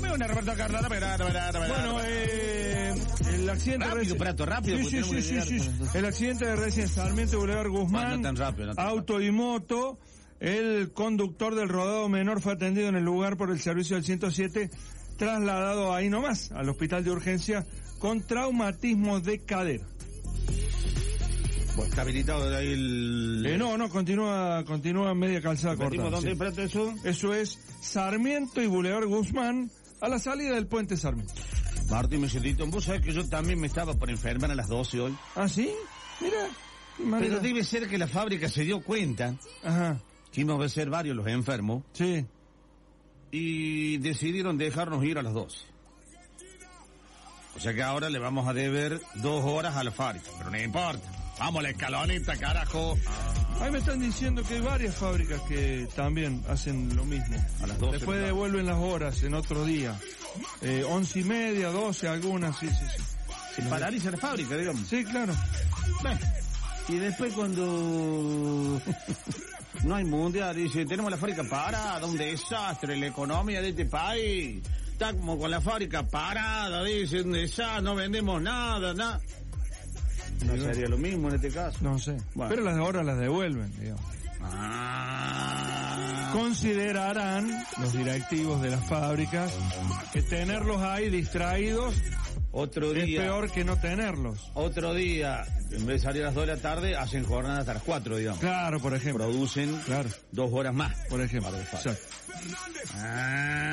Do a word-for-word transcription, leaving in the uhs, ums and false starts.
una Roberto Carlos. Bueno, eh, el accidente rápido, recién... Prato, rápido. Sí, sí, sí, sí, sí. El accidente de recién Sarmiento Boulevard Guzmán, Bueno, no tan rápido, no tan auto rápido. y moto. El conductor del rodado menor fue atendido en el lugar por el servicio del ciento siete, trasladado ahí nomás, al hospital de urgencia, con traumatismo de cadera. Bueno, está habilitado de ahí el... Eh, no, no, continúa, continúa media calzada corta. ¿Dónde, Sí. Prato, eso? Eso es Sarmiento y Boulevard Guzmán, a la salida del puente Sarmiento. Martín Mesedito, vos sabés que yo también me estaba por enfermar a las doce hoy. ¿Ah, sí? Mira. qué manera. Pero debe ser que la fábrica se dio cuenta Ajá, que íbamos a ser varios los enfermos sí. y decidieron dejarnos ir a las doce. O sea que ahora le vamos a deber dos horas a la fábrica, pero no importa. Vamos a la escaloneta, carajo. Ahí me están diciendo que hay varias fábricas que también hacen lo mismo. A las doce. Después devuelven las horas en otro día. Eh, once y media, doce, algunas, sí, sí, sí. Se paraliza la fábrica, digamos. Sí, claro. Bueno, y después cuando no hay mundial, dice, tenemos la fábrica parada, un desastre, la economía de este país está como con la fábrica parada, dice, un desastre, no vendemos nada, nada. No sería lo mismo en este caso. No sé. Bueno. Pero las horas las devuelven, digamos. Ah. Considerarán los directivos de las fábricas que tenerlos ahí distraídos Otro es día, peor que no tenerlos. otro día, en vez de salir a las dos de la tarde, hacen jornada hasta las cuatro, digamos. Claro, por ejemplo. Producen Claro, dos horas más. por ejemplo. Para el fábrica. Exacto. Ah.